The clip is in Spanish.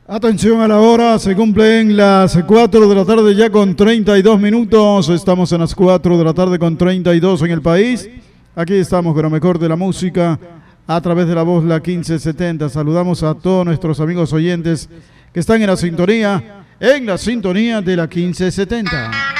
Atención a la hora, se cumplen las 4 de la tarde ya con 32 minutos. Estamos en las 4 de la tarde con 32 en el país. Aquí estamos con lo mejor de la música a través de la voz La 1570. Saludamos a todos nuestros amigos oyentes que están en la sintonía de la 1570.